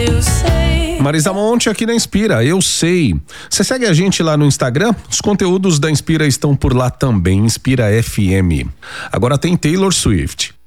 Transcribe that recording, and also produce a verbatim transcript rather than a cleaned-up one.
Eu sei. Marisa Monte aqui na Inspira, eu sei. Você segue a gente lá no Instagram? Os conteúdos da Inspira estão por lá também, Inspira F M. Agora tem Taylor Swift.